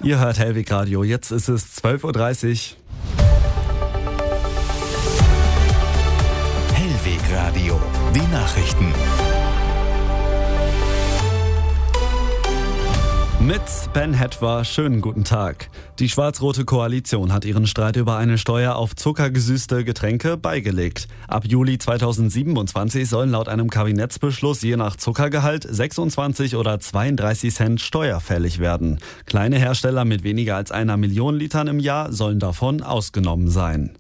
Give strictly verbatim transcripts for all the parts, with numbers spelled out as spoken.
Ihr hört Hellweg Radio, jetzt ist es zwölf Uhr dreißig. Hellweg Radio, die Nachrichten. Mit Ben Hetwer, schönen guten Tag. Die schwarz-rote Koalition hat ihren Streit über eine Steuer auf zuckergesüßte Getränke beigelegt. Ab Juli zweitausendsiebenundzwanzig sollen laut einem Kabinettsbeschluss je nach Zuckergehalt sechsundzwanzig oder zweiunddreißig Cent steuerfällig werden. Kleine Hersteller mit weniger als einer Million Litern im Jahr sollen davon ausgenommen sein.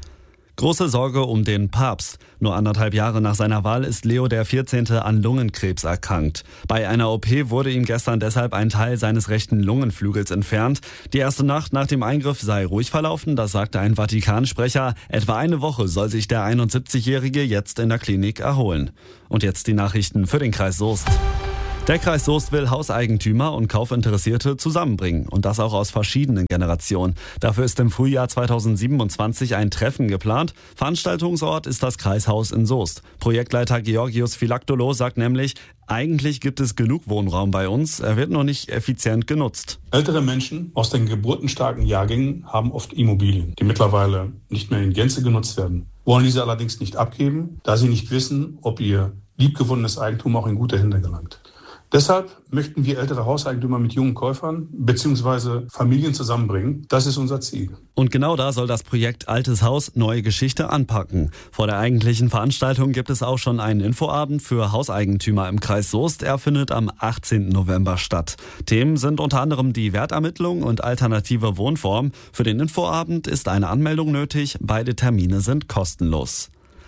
Große Sorge um den Papst. Nur anderthalb Jahre nach seiner Wahl ist Leo der vierzehnte an Lungenkrebs erkrankt. Bei einer O P wurde ihm gestern deshalb ein Teil seines rechten Lungenflügels entfernt. Die erste Nacht nach dem Eingriff sei ruhig verlaufen, das sagte ein Vatikansprecher. Etwa eine Woche soll sich der einundsiebzigjährige jetzt in der Klinik erholen. Und jetzt die Nachrichten für den Kreis Soest. Der Kreis Soest will Hauseigentümer und Kaufinteressierte zusammenbringen und das auch aus verschiedenen Generationen. Dafür ist im Frühjahr zweitausendsiebenundzwanzig ein Treffen geplant. Veranstaltungsort ist das Kreishaus in Soest. Projektleiter Georgios Philaktolos sagt nämlich, eigentlich gibt es genug Wohnraum bei uns, er wird noch nicht effizient genutzt. Ältere Menschen aus den geburtenstarken Jahrgängen haben oft Immobilien, die mittlerweile nicht mehr in Gänze genutzt werden, wollen diese allerdings nicht abgeben, da sie nicht wissen, ob ihr liebgewonnenes Eigentum auch in gute Hände gelangt. Deshalb möchten wir ältere Hauseigentümer mit jungen Käufern bzw. Familien zusammenbringen. Das ist unser Ziel. Und genau da soll das Projekt Altes Haus Neue Geschichte anpacken. Vor der eigentlichen Veranstaltung gibt es auch schon einen Infoabend für Hauseigentümer im Kreis Soest. Er findet am achtzehnten November statt. Themen sind unter anderem die Wertermittlung und alternative Wohnform. Für den Infoabend ist eine Anmeldung nötig. Beide Termine sind kostenlos.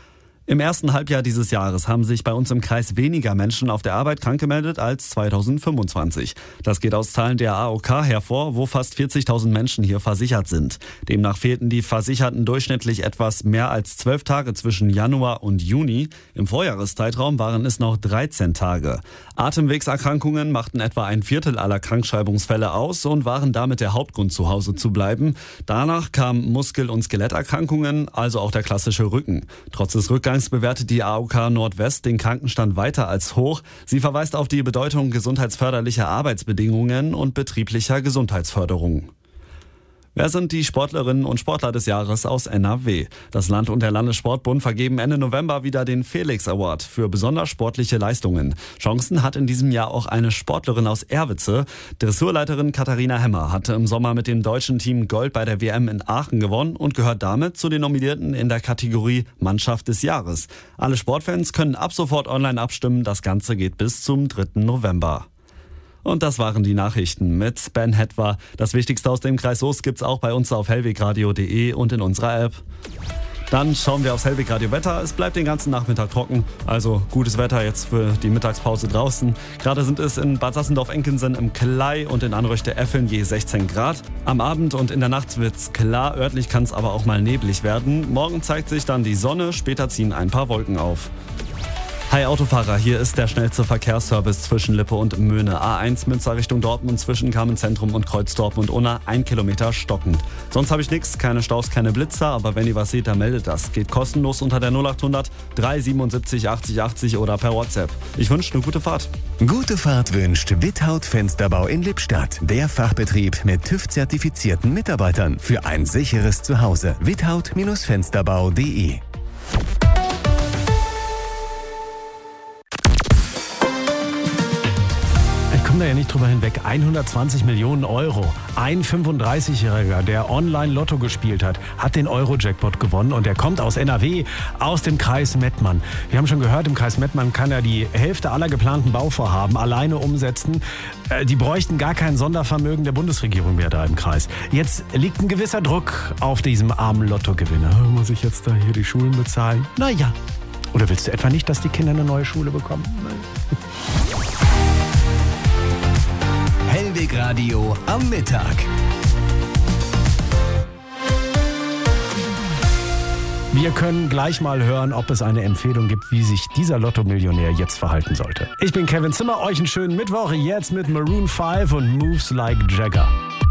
Im ersten Halbjahr dieses Jahres haben sich bei uns im Kreis weniger Menschen auf der Arbeit krank gemeldet als zweitausendfünfundzwanzig. Das geht aus Zahlen der A O K hervor, wo fast vierzigtausend Menschen hier versichert sind. Demnach fehlten die Versicherten durchschnittlich etwas mehr als zwölf Tage zwischen Januar und Juni. Im Vorjahreszeitraum waren es noch dreizehn Tage. Atemwegserkrankungen machten etwa ein Viertel aller Krankschreibungsfälle aus und waren damit der Hauptgrund, zu Hause zu bleiben. Danach kamen Muskel- und Skeletterkrankungen, also auch der klassische Rücken. Trotz des Rückgangs bewertet die A O K Nordwest den Krankenstand weiter als hoch. Sie verweist auf die Bedeutung gesundheitsförderlicher Arbeitsbedingungen und betrieblicher Gesundheitsförderung. Wer sind die Sportlerinnen und Sportler des Jahres aus N R W? Das Land und der Landessportbund vergeben Ende November wieder den Felix Award für besonders sportliche Leistungen. Chancen hat in diesem Jahr auch eine Sportlerin aus Erwitze. Dressurleiterin Katharina Hemmer hatte im Sommer mit dem deutschen Team Gold bei der W M in Aachen gewonnen und gehört damit zu den Nominierten in der Kategorie Mannschaft des Jahres. Alle Sportfans können ab sofort online abstimmen. Das Ganze geht bis zum dritten November. Und das waren die Nachrichten mit Ben Hetwer. Das Wichtigste aus dem Kreis Soest gibt's auch bei uns auf hellwegradio punkt de und in unserer App. Dann schauen wir aufs Hellweg Radio Wetter. Es bleibt den ganzen Nachmittag trocken, also gutes Wetter jetzt für die Mittagspause draußen. Gerade sind es in Bad Sassendorf-Enkensen im Klei und in Anröchte-Effeln je sechzehn Grad. Am Abend und in der Nacht wird's klar, örtlich kann es aber auch mal neblig werden. Morgen zeigt sich dann die Sonne, später ziehen ein paar Wolken auf. Hi Autofahrer, hier ist der schnellste Verkehrsservice zwischen Lippe und Möhne. A eins Münster Richtung Dortmund zwischen Carmenzentrum und Kreuz Dortmund-Unna, ein Kilometer stockend. Sonst habe ich nichts, keine Staus, keine Blitzer, aber wenn ihr was seht, dann meldet das. Geht kostenlos unter der null achthundert drei siebenundsiebzig achtzig achtzig oder per WhatsApp. Ich wünsche eine gute Fahrt. Gute Fahrt wünscht Without Fensterbau in Lippstadt. Der Fachbetrieb mit TÜV-zertifizierten Mitarbeitern für ein sicheres Zuhause. without Fensterbau punkt de Ich komme da ja nicht drüber hinweg. hundertzwanzig Millionen Euro. Ein fünfunddreißigjähriger, der Online-Lotto gespielt hat, hat den Euro-Jackpot gewonnen und er kommt aus N R W, aus dem Kreis Mettmann. Wir haben schon gehört, im Kreis Mettmann kann er die Hälfte aller geplanten Bauvorhaben alleine umsetzen. Die bräuchten gar kein Sondervermögen der Bundesregierung mehr da im Kreis. Jetzt liegt ein gewisser Druck auf diesem armen Lottogewinner. Muss ich jetzt da hier die Schulen bezahlen? Naja. Oder willst du etwa nicht, dass die Kinder eine neue Schule bekommen? Hellweg Radio am Mittag. Wir können gleich mal hören, ob es eine Empfehlung gibt, wie sich dieser Lotto-Millionär jetzt verhalten sollte. Ich bin Kevin Zimmer, euch einen schönen Mittwoch, jetzt mit Maroon five und Moves Like Jagger.